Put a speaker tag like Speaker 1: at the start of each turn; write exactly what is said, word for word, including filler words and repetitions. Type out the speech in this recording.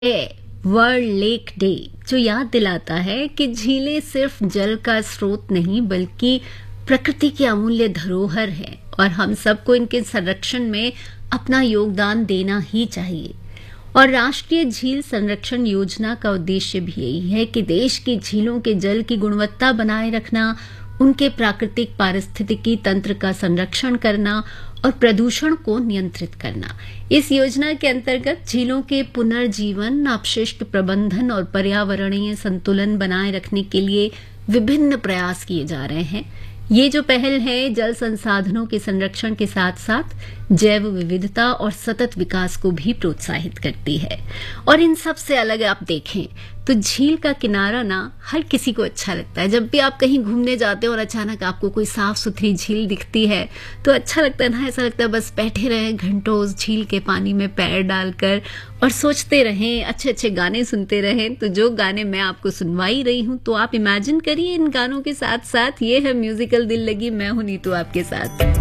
Speaker 1: World lake day जो याद दिलाता है कि झीलें सिर्फ जल का स्रोत नहीं बल्कि प्रकृति की अमूल्य धरोहर है और हम सबको इनके संरक्षण में अपना योगदान देना ही चाहिए। और राष्ट्रीय झील संरक्षण योजना का उद्देश्य भी यही है कि देश की झीलों के जल की गुणवत्ता बनाए रखना, उनके प्राकृतिक पारिस्थितिकी तंत्र का संरक्षण करना और प्रदूषण को नियंत्रित करना। इस योजना के अंतर्गत झीलों के पुनर्जीवन, अपशिष्ट प्रबंधन और पर्यावरणीय संतुलन बनाए रखने के लिए विभिन्न प्रयास किए जा रहे हैं। ये जो पहल है जल संसाधनों के संरक्षण के साथ साथ जैव विविधता और सतत विकास को भी प्रोत्साहित करती है। और इन सब से अलग आप देखें तो झील का किनारा ना हर किसी को अच्छा लगता है। जब भी आप कहीं घूमने जाते हो और अचानक आपको कोई साफ सुथरी झील दिखती है तो अच्छा लगता है ना, ऐसा लगता है बस बैठे रहें घंटों उस झील के पानी में पैर डालकर और सोचते रहें, अच्छे अच्छे गाने सुनते रहें। तो जो गाने मैं आपको सुनवाई रही हूँ तो आप इमेजिन करिए इन गानों के साथ साथ। ये है म्यूजिकल दिल लगी, मैं हूं नीतू आपके साथ।